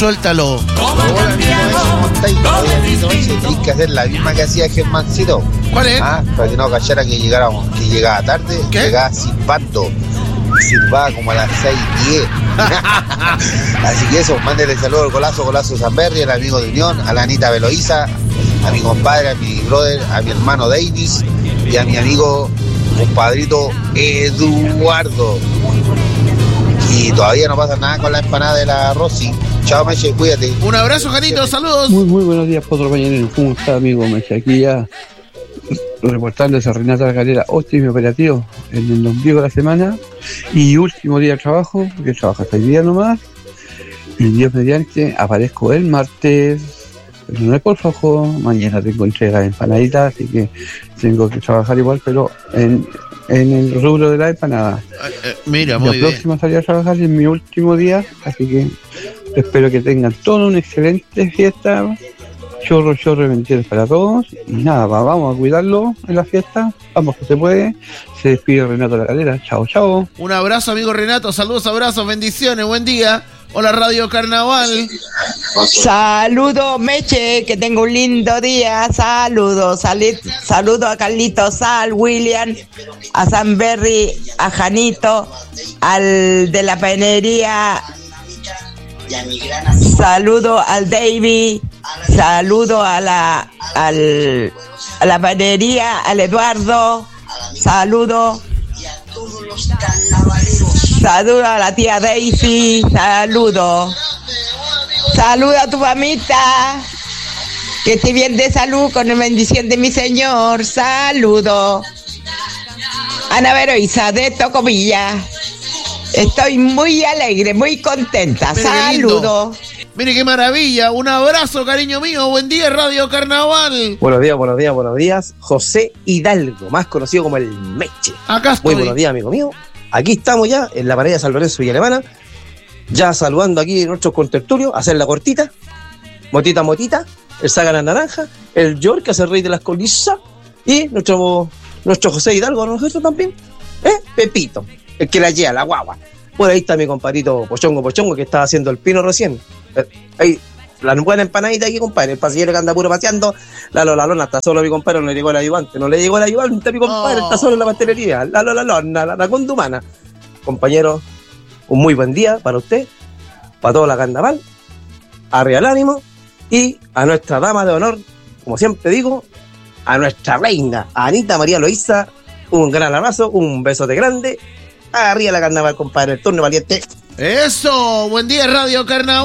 Suéltalo. Hola, ¿cómo estáis? Tienes que hacer la misma que hacía Germancito. ¿Cuál es? Para que no cachara que llegaba tarde. ¿Qué? Llegaba silbando. Silbaba como a las 6:10. Así que eso, mándele saludos al Golazo Sanberry, al amigo de Unión, a la Anita Veloiza, a mi compadre, a mi brother, a mi hermano Davis y a mi amigo, compadrito Eduardo. Y todavía no pasa nada con la empanada de la Rosy. Chao, Meche, cuídate. Un abrazo, Janito, saludos. Muy buenos días, Potro Mañanero. ¿Cómo está, amigo Meche? Aquí ya reportándose a Renata La Calera, óptimo operativo en el ombligo de la semana y último día de trabajo, porque trabaja hasta el día nomás. Y Dios mediante, aparezco el martes, pero no es por flojo. Mañana tengo entrega de empanaditas, así que tengo que trabajar igual, pero en el rubro de la empanada. Mira, muy bien. La próxima salida a trabajar es mi último día, así que espero que tengan todo una excelente fiesta. Chorro de bendiciones para todos. Y nada, vamos a cuidarlo en la fiesta. Vamos que se puede. Se despide Renato La Calera. Chao. Un abrazo, amigo Renato. Saludos, abrazos, bendiciones. Buen día. Hola, Radio Carnaval. Saludos, Meche, que tenga un lindo día. Saludos a Carlitos, al William, a Sanberry, a Janito, al de la panería. Saludo al David, saludo a la panería, al Eduardo, saludo a la tía Daisy, saludo a tu mamita, que esté bien de salud con la bendición de mi Señor, saludo Ana Veroiza de Tocopilla. Estoy muy alegre, muy contenta. Mire, saludos. Mire qué maravilla. Un abrazo, cariño mío. Buen día, Radio Carnaval. Buenos días. José Hidalgo, más conocido como el Meche. Acá estoy. Muy buenos días, amigo mío. Aquí estamos ya en la parada de San Lorenzo Villa Alemana. Ya saludando aquí a nuestros contertulios, hacer la cortita. Motita. El Saga Naranja. El York, que hace el rey de las colisas. Y nuestro José Hidalgo, nosotros también. Pepito. El que la lleva, la guagua. Bueno, ahí está mi compadrito Pochongo, que estaba haciendo el pino recién. Ahí, la buena empanadita aquí, compadre. El pasillero que anda puro paseando. La lona, está solo mi compadre, no le llegó el ayudante. No le llegó el ayudante a mi compadre, está solo en la pastelería. La lona, la condumana. Compañero, un muy buen día para usted, para toda la carnaval. Arriba el ánimo. Y a nuestra dama de honor, como siempre digo, a nuestra reina, a Anita María Loíza, un gran abrazo, un besote grande. Arriba la carnaval, compadre, el turno valiente. Eso, buen día, Radio Carnaval.